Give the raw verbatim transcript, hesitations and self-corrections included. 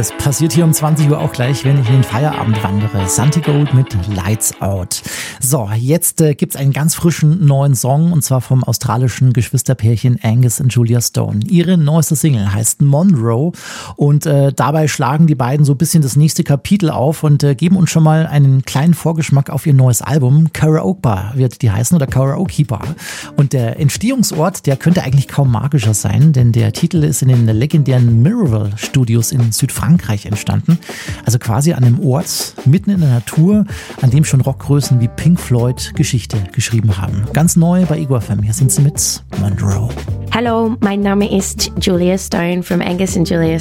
Das passiert hier um zwanzig Uhr auch gleich, wenn ich in den Feierabend wandere. Santi Gold mit Lights Out. So, jetzt äh, gibt's einen ganz frischen neuen Song, und zwar vom australischen Geschwisterpärchen Angus und Julia Stone. Ihre neueste Single heißt Monroe und äh, dabei schlagen die beiden so ein bisschen das nächste Kapitel auf und äh, geben uns schon mal einen kleinen Vorgeschmack auf ihr neues Album. Karaoke Bar wird die heißen, oder Karaoke Bar. Und der Entstehungsort, der könnte eigentlich kaum magischer sein, denn der Titel ist in den legendären Miraval Studios in Südfrankreich entstanden. Also quasi an einem Ort mitten in der Natur, an dem schon Rockgrößen wie Pink Floyd Geschichte geschrieben haben. Ganz neu bei Ego F M. Hier sind sie mit Monroe. Hello, mein Name ist Julia Stone from Angus and Julia